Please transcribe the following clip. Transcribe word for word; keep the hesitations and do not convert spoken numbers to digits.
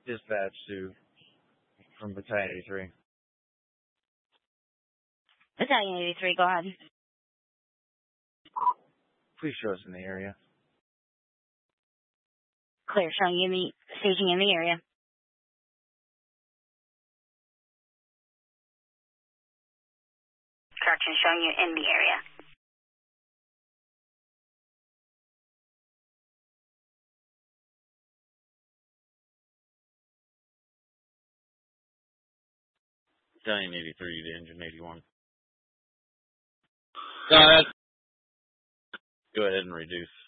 Dispatch to from Battalion eighty-three. Battalion eighty-three, go ahead. Please show us in the area. Clear, showing you the staging in the area. Correction, showing you in the area. Battalion eighty-three to Engine eighty-one. Uh, go ahead and reduce.